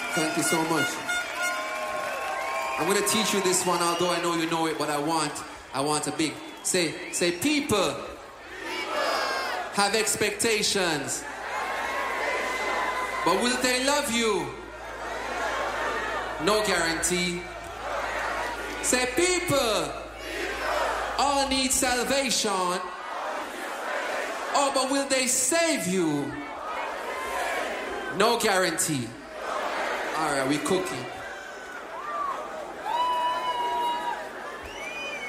Thank you so much. I'm going to teach you this one, although I know you know it, but I want a big... Say, people have expectations. But will they love you? No guarantee. Say, people all need salvation. Oh, but will they save you? No guarantee. All right, we cooking.